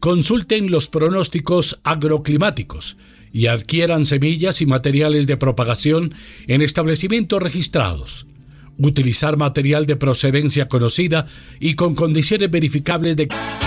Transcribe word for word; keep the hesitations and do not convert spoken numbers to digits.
Consulten los pronósticos agroclimáticos y adquieran semillas y materiales de propagación en establecimientos registrados. Utilizar material de procedencia conocida y con condiciones verificables de